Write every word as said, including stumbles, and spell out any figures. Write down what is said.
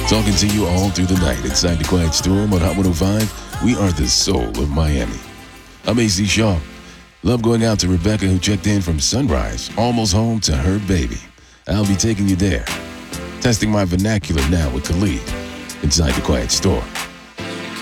Talking to you all through the night inside the Quiet Storm on Hot one oh five. We are the soul of Miami. I'm A C Shaw. Love going out to Rebecca, who checked in from Sunrise, almost home to her baby. I'll be taking you there. Testing my vernacular now with Khalid inside the Quiet Storm.